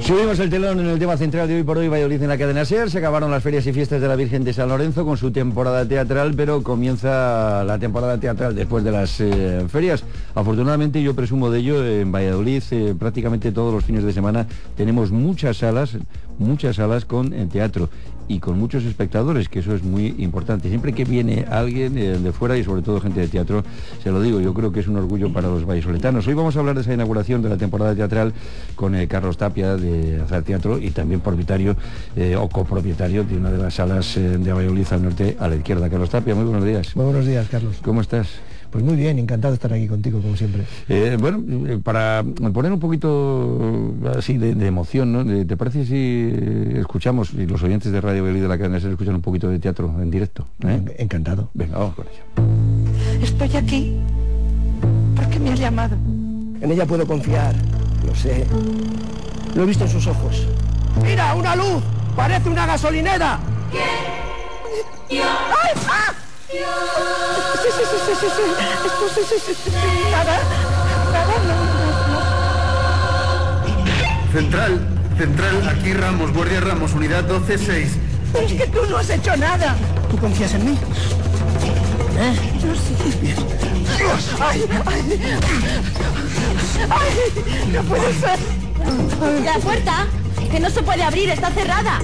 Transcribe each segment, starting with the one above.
Subimos el telón en el tema central de Hoy por Hoy Valladolid en la cadena SER. Se acabaron las ferias y fiestas de la Virgen de San Lorenzo con su temporada teatral, pero comienza la temporada teatral después de las ferias. Afortunadamente, yo presumo de ello, en Valladolid prácticamente todos los fines de semana tenemos muchas salas con teatro y con muchos espectadores, que eso es muy importante. Siempre que viene alguien de fuera y sobre todo gente de teatro, se lo digo, yo creo que es un orgullo para los vallisoletanos. Hoy vamos a hablar de esa inauguración de la temporada teatral con Carlos Tapia de Azar Teatro y también propietario o copropietario de una de las salas de Valladolid al norte a la izquierda. Carlos Tapia, muy buenos días. Muy buenos días, Carlos. ¿Cómo estás? Pues muy bien, encantado de estar aquí contigo, como siempre. Para poner un poquito así de emoción, ¿no? ¿Te parece si escuchamos, y los oyentes de Radio Valladolid de la cadena SER escuchan un poquito de teatro en directo? Encantado. Venga, vamos con ello. Estoy aquí porque me has llamado. En ella puedo confiar, lo sé. Lo he visto en sus ojos. ¡Mira, una luz! ¡Parece una gasolinera! ¡Ay! ¡Ah! Sí. Nada, no. Central, aquí Ramos, Guardia Ramos, unidad 12-6. Pero es que tú no has hecho nada. ¿Tú confías en mí? Yo sí. Bien. ¡Ay! ¡No puede ser! La puerta, que no se puede abrir, está cerrada.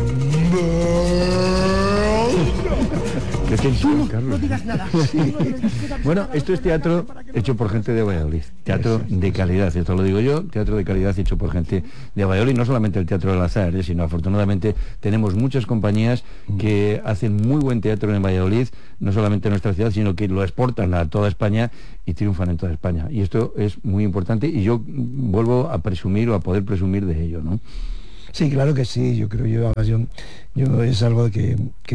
¿Qué tensión, Carlos? No digas nada. Sí. Bueno, esto es teatro hecho por gente de Valladolid, teatro de calidad, esto lo digo yo, teatro de calidad hecho por gente de Valladolid, no solamente el Teatro del Azar, sino afortunadamente tenemos muchas compañías que hacen muy buen teatro en Valladolid, no solamente en nuestra ciudad, sino que lo exportan a toda España y triunfan en toda España. Y esto es muy importante y yo vuelvo a presumir o a poder presumir de ello, ¿no? Sí, claro que sí, yo es algo que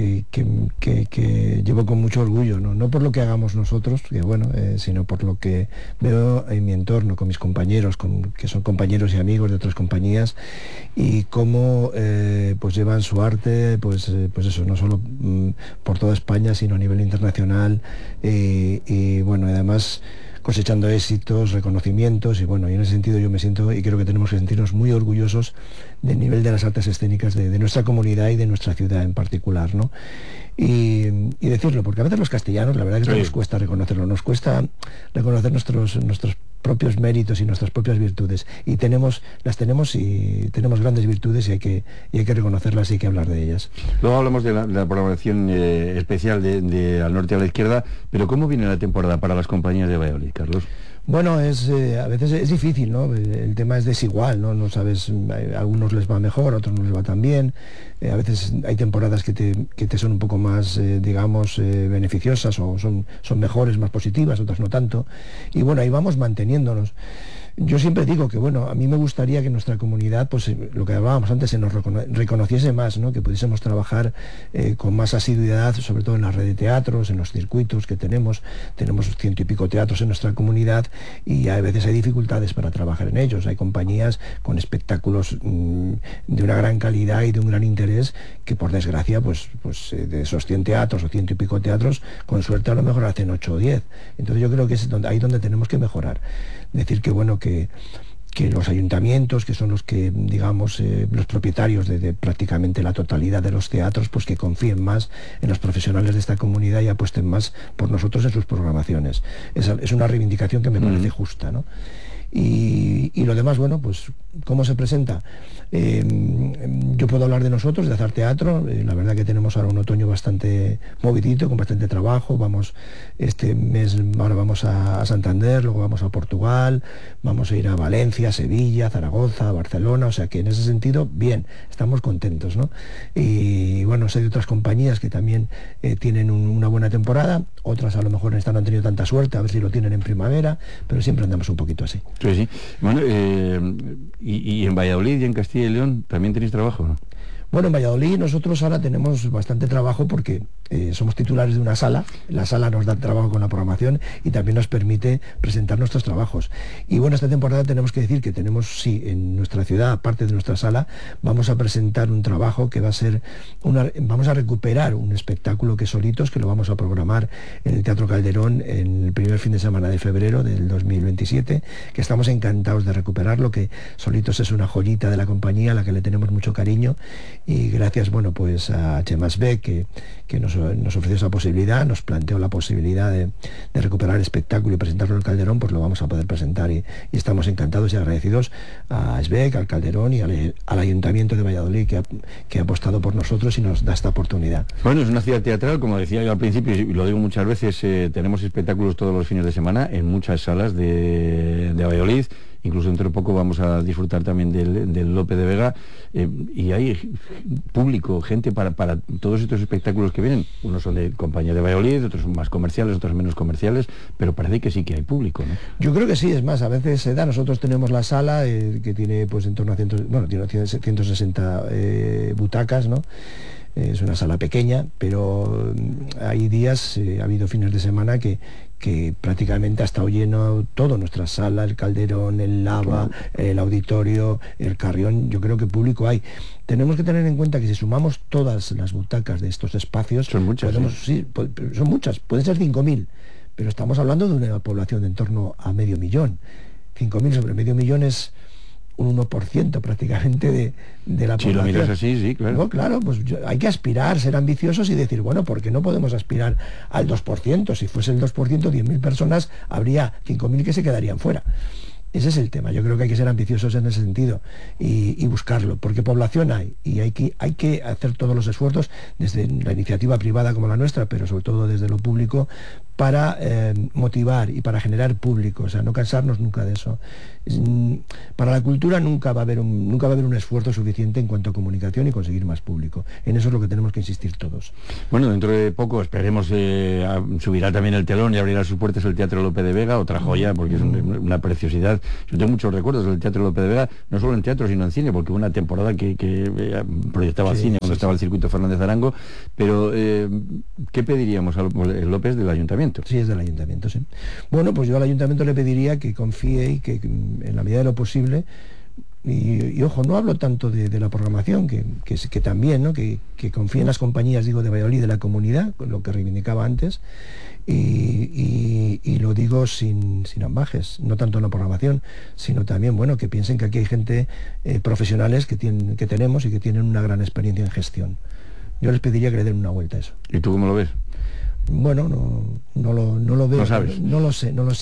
llevo con mucho orgullo, no por lo que hagamos nosotros, sino por lo que veo en mi entorno, con mis compañeros, que son compañeros y amigos de otras compañías, y cómo pues llevan su arte, pues eso, no solo por toda España, sino a nivel internacional, y además cosechando éxitos, reconocimientos, y en ese sentido yo me siento, y creo que tenemos que sentirnos muy orgullosos del nivel de las artes escénicas de nuestra comunidad y de nuestra ciudad en particular, ¿no? Y decirlo, porque a veces los castellanos, la verdad es que nos cuesta reconocerlo, nos cuesta reconocer nuestros propios méritos y nuestras propias virtudes, y las tenemos grandes virtudes, y hay que reconocerlas y hay que hablar de ellas. Luego hablamos de la programación especial de Al Norte a la Izquierda, pero ¿cómo viene la temporada para las compañías de Valladolid, Carlos? Bueno, a veces es difícil, ¿no? El tema es desigual, ¿no? No sabes, a algunos les va mejor, a otros no les va tan bien. A veces hay temporadas que te son un poco más, beneficiosas, o son mejores, más positivas, otras no tanto. Y ahí vamos manteniéndonos. Yo siempre digo que, a mí me gustaría que nuestra comunidad, pues lo que hablábamos antes, se nos reconociese más, ¿no? Que pudiésemos trabajar con más asiduidad, sobre todo en la red de teatros, en los circuitos que tenemos 100 y pico teatros en nuestra comunidad, y a veces hay dificultades para trabajar en ellos. Hay compañías con espectáculos de una gran calidad y de un gran interés, que por desgracia, pues de esos 100 teatros o 100 y pico teatros, con suerte a lo mejor hacen 8 o 10. Entonces yo creo que es ahí donde tenemos que mejorar. Decir que los ayuntamientos, que son los que, los propietarios de prácticamente la totalidad de los teatros, pues que confíen más en los profesionales de esta comunidad y apuesten más por nosotros en sus programaciones. Es una reivindicación que me parece justa, ¿no? Y lo demás, pues ¿cómo se presenta? Yo puedo hablar de nosotros, de Azar Teatro. La verdad que tenemos ahora un otoño bastante movidito, con bastante trabajo. Este mes ahora vamos a Santander, luego vamos a Portugal, vamos a ir a Valencia, Sevilla, Zaragoza, Barcelona, o sea que en ese sentido, bien, estamos contentos, ¿no? Y sé de otras compañías que también tienen una buena temporada, otras a lo mejor no han tenido tanta suerte, a ver si lo tienen en primavera, pero siempre andamos un poquito así. Sí. Bueno, y en Valladolid y en Castilla y León también tenéis trabajo, ¿no? Bueno, en Valladolid nosotros ahora tenemos bastante trabajo porque somos titulares de una sala. La sala nos da trabajo con la programación y también nos permite presentar nuestros trabajos. Y bueno, esta temporada tenemos que decir que tenemos, sí, en nuestra ciudad, aparte de nuestra sala, vamos a presentar un trabajo que va a ser, vamos a recuperar un espectáculo que es Solitos, que lo vamos a programar en el Teatro Calderón en el primer fin de semana de febrero del 2027, que estamos encantados de recuperarlo, que Solitos es una joyita de la compañía a la que le tenemos mucho cariño. Y gracias, bueno, pues a Chema Asbeg, que nos ofreció esa posibilidad, nos planteó la posibilidad de recuperar el espectáculo y presentarlo en el Calderón, pues lo vamos a poder presentar y estamos encantados y agradecidos a Asbeg, al Calderón y al Ayuntamiento de Valladolid que ha apostado por nosotros y nos da esta oportunidad. Bueno, es una ciudad teatral, como decía yo al principio, y lo digo muchas veces, tenemos espectáculos todos los fines de semana en muchas salas de Valladolid. Incluso dentro de poco vamos a disfrutar también del Lope de Vega, y hay público, gente para todos estos espectáculos que vienen. Unos son de compañía de Valladolid, otros son más comerciales, otros menos comerciales, pero parece que sí que hay público, ¿no? Yo creo que sí, es más, a veces se da. Nosotros tenemos la sala que tiene pues en torno a tiene 160 butacas, ¿no? Es una sala pequeña, pero hay días, ha habido fines de semana que prácticamente ha estado lleno todo, nuestra sala, el Calderón, el Lava, el Auditorio, el Carrión. Yo creo que público hay. Tenemos que tener en cuenta que si sumamos todas las butacas de estos espacios, son muchas, sí, son muchas, pueden ser 5.000, pero estamos hablando de una población de en torno a 500.000. 5.000 sobre 500.000 es un 1% prácticamente de la población. Si lo miras así, sí, claro. No, claro, pues hay que aspirar, ser ambiciosos y decir, bueno, ¿por qué no podemos aspirar al 2%? Si fuese el 2%, 10.000 personas, habría 5.000 que se quedarían fuera. Ese es el tema. Yo creo que hay que ser ambiciosos en ese sentido y buscarlo, porque población hay y hay que hacer todos los esfuerzos desde la iniciativa privada como la nuestra, pero sobre todo desde lo público, para motivar y para generar público, o sea, no cansarnos nunca de eso. Para la cultura nunca va a haber un esfuerzo suficiente en cuanto a comunicación y conseguir más público. En eso es lo que tenemos que insistir todos. Bueno, dentro de poco esperemos subirá también el telón y abrirá sus puertas el Teatro Lope de Vega, otra joya, porque es una preciosidad. Yo tengo muchos recuerdos del Teatro Lope de Vega, no solo en teatro sino en cine, porque hubo una temporada que proyectaba cine cuando estaba el circuito Fernández Arango, pero ¿qué pediríamos a López del Ayuntamiento? Sí, es del Ayuntamiento, sí. Bueno, pues yo al Ayuntamiento le pediría que confíe y que en la medida de lo posible, y ojo, no hablo tanto de la programación, que también, ¿no? que confíe en las compañías, digo, de Valladolid, de la comunidad, con lo que reivindicaba antes, y lo digo sin ambajes, no tanto en la programación, sino también, bueno, que piensen que aquí hay gente profesionales que tenemos y que tienen una gran experiencia en gestión. Yo les pediría que le den una vuelta a eso. ¿Y tú cómo lo ves? Bueno, no lo veo. ¿No sabes? No lo sé. No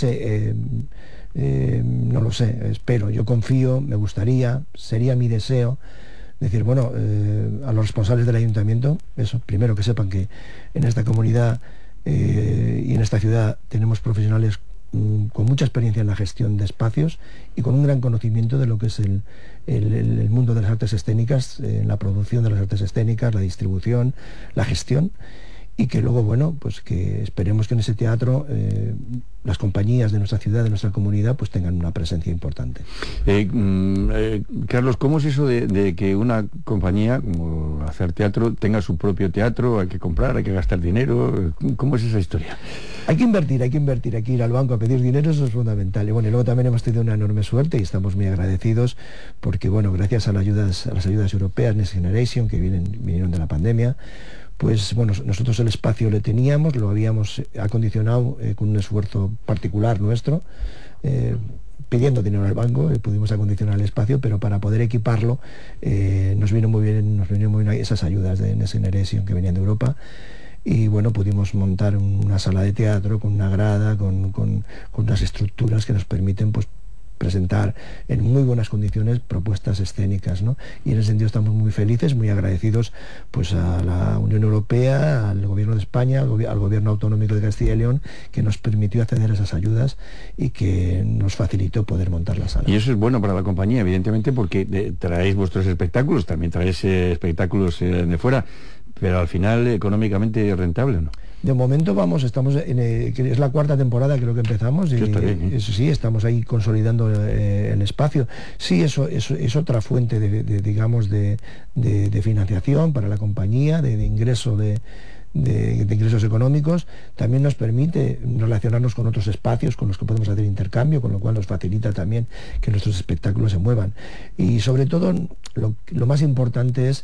lo sé, espero, yo confío, me gustaría, sería mi deseo decir, bueno, a los responsables del Ayuntamiento, eso, primero que sepan que en esta comunidad y en esta ciudad tenemos profesionales con mucha experiencia en la gestión de espacios y con un gran conocimiento de lo que es el mundo de las artes escénicas, la producción de las artes escénicas, la distribución, la gestión. Y que luego, bueno, pues que esperemos que en ese teatro las compañías de nuestra ciudad, de nuestra comunidad, pues tengan una presencia importante. Carlos, ¿cómo es eso de que una compañía, como hacer teatro, tenga su propio teatro? ¿Hay que comprar, hay que gastar dinero? ¿Cómo es esa historia? Hay que invertir, hay que ir al banco a pedir dinero, eso es fundamental. Y bueno, y luego también hemos tenido una enorme suerte y estamos muy agradecidos porque, bueno, gracias a las ayudas europeas Next Generation, que vinieron de la pandemia, pues bueno, nosotros el espacio le teníamos, lo habíamos acondicionado con un esfuerzo particular nuestro, pidiendo dinero al banco, pudimos acondicionar el espacio, pero para poder equiparlo nos vino muy bien esas ayudas de Next Generation que venían de Europa. Y bueno, pudimos montar una sala de teatro con una grada, con unas estructuras que nos permiten pues presentar en muy buenas condiciones propuestas escénicas, ¿no? Y en ese sentido estamos muy felices, muy agradecidos pues a la Unión Europea, al Gobierno de España, al Gobierno Autonómico de Castilla y León, que nos permitió acceder a esas ayudas y que nos facilitó poder montar la sala. Y eso es bueno para la compañía, evidentemente, porque traéis vuestros espectáculos, también traéis espectáculos de fuera, pero al final económicamente es rentable, ¿no? De momento estamos que es la 4ª temporada, creo que empezamos, y sí, está bien, eso sí, estamos ahí consolidando el espacio. Sí, eso es otra fuente de financiación para la compañía, de ingreso de ingresos económicos. También nos permite relacionarnos con otros espacios con los que podemos hacer intercambio, con lo cual nos facilita también que nuestros espectáculos se muevan. Y sobre todo lo más importante es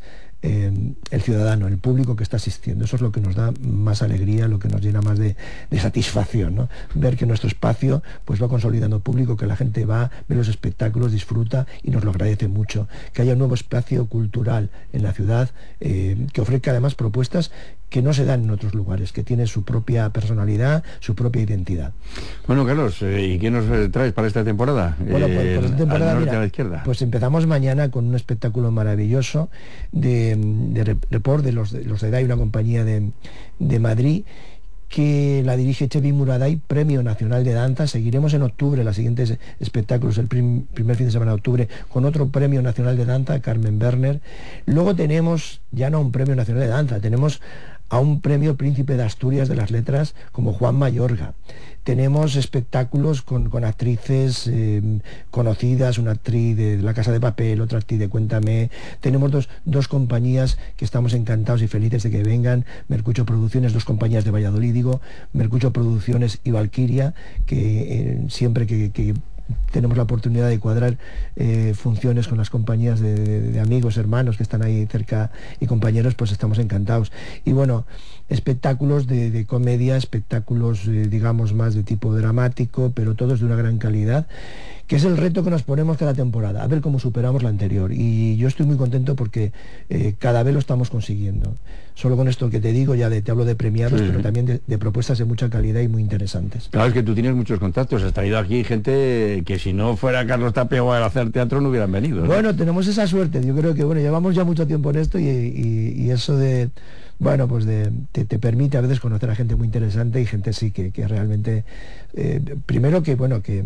el ciudadano, el público que está asistiendo. Eso es lo que nos da más alegría, lo que nos llena más de satisfacción, ¿no? Ver que nuestro espacio pues va consolidando público, que la gente va, ve los espectáculos, disfruta y nos lo agradece mucho. Que haya un nuevo espacio cultural en la ciudad, que ofrezca además propuestas que no se dan en otros lugares, que tiene su propia personalidad, su propia identidad. Bueno, Carlos, ¿y qué nos traes para esta temporada? Bueno, pues para esta temporada, al norte, mira, a la izquierda. Pues empezamos mañana con un espectáculo maravilloso de report de los de DAI, una compañía de Madrid, que la dirige Chevy Muraday, Premio Nacional de Danza. Seguiremos en octubre los siguientes espectáculos, el primer fin de semana de octubre, con otro Premio Nacional de Danza, Carmen Werner. Luego tenemos ya no un Premio Nacional de Danza, tenemos a un Premio Príncipe de Asturias de las Letras como Juan Mayorga. Tenemos espectáculos con actrices conocidas, una actriz de La Casa de Papel, otra actriz de Cuéntame. Tenemos dos compañías que estamos encantados y felices de que vengan. Mercucho Producciones, 2 compañías de Valladolid, digo, Mercucho Producciones y Valquiria, que siempre que tenemos la oportunidad de cuadrar funciones con las compañías de amigos, hermanos que están ahí cerca y compañeros, pues estamos encantados. Y bueno, espectáculos de comedia, espectáculos digamos más de tipo dramático, pero todos de una gran calidad, que es el reto que nos ponemos cada temporada, a ver cómo superamos la anterior. Y yo estoy muy contento porque cada vez lo estamos consiguiendo. Solo con esto que te digo, ya te hablo de premiados, pero también de propuestas de mucha calidad y muy interesantes. Claro, es que tú tienes muchos contactos, has traído aquí gente que si no fuera Carlos Tapia o al hacer teatro no hubieran venido, ¿no? Bueno, tenemos esa suerte. Yo creo que bueno, llevamos ya mucho tiempo en esto y eso de bueno, pues te permite a veces conocer a gente muy interesante y gente sí que realmente primero que bueno que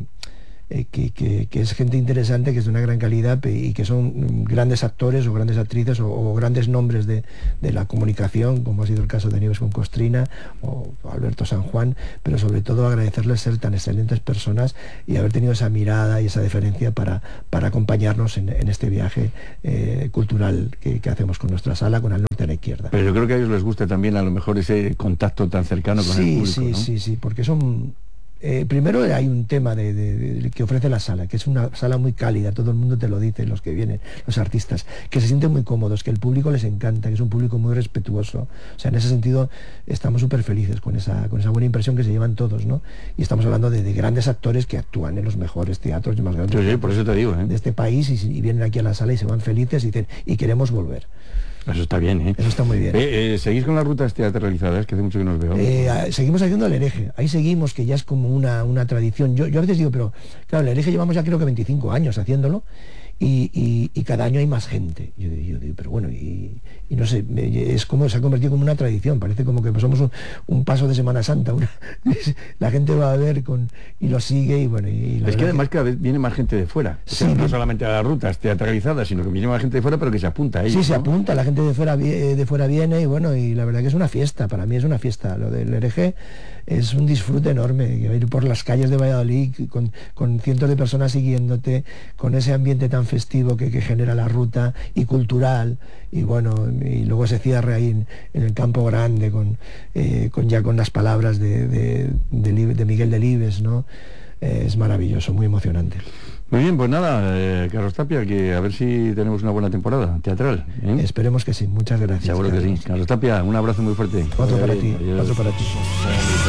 es gente interesante, que es de una gran calidad y que son grandes actores o grandes actrices o grandes nombres de la comunicación, como ha sido el caso de Nieves con Costrina o Alberto San Juan, pero sobre todo agradecerles ser tan excelentes personas y haber tenido esa mirada y esa deferencia para acompañarnos en este viaje cultural que hacemos con nuestra sala, con Al Norte a la Izquierda. Pero yo creo que a ellos les gusta también a lo mejor ese contacto tan cercano con el público, ¿no? Sí, porque son... primero hay un tema que ofrece la sala, que es una sala muy cálida, todo el mundo te lo dice, los que vienen, los artistas, que se sienten muy cómodos, que el público les encanta, que es un público muy respetuoso. O sea, en ese sentido estamos súper felices con esa buena impresión que se llevan todos, ¿no? Y estamos hablando de grandes actores que actúan en los mejores teatros y más grandes sí, por eso te digo, de este país y vienen aquí a la sala y se van felices y dicen, y queremos volver. Eso está bien, ¿eh? Eso está muy bien. ¿Seguís con las rutas teatralizadas? Que hace mucho que nos veo. Seguimos haciendo el hereje. Ahí seguimos, que ya es como una tradición. Yo a veces digo, pero claro, el hereje llevamos ya creo que 25 años haciéndolo y cada año hay más gente. Yo digo, pero bueno, y no sé, es como se ha convertido como una tradición. Parece como que somos un paso de Semana Santa. La gente va a ver y lo sigue y bueno. Es que además cada vez viene más gente de fuera. O sea, no solamente a las rutas teatralizadas, sino que viene más gente de fuera, pero que se apunta a ello. Sí, se apunta, la gente de fuera viene y bueno, y la verdad que es una fiesta, para mí es una fiesta. Lo del hereje es un disfrute enorme, ir por las calles de Valladolid con cientos de personas siguiéndote, con ese ambiente tan festivo que genera la ruta y cultural, y bueno, y luego se cierra ahí en el Campo Grande con las palabras de Miguel Delibes, ¿no? Es maravilloso, muy emocionante. Muy bien, pues nada, Carlos Tapia, que a ver si tenemos una buena temporada teatral, ¿eh? Esperemos que sí, muchas gracias. Seguro que sí. Carlos Tapia, un abrazo muy fuerte. Otro para ti.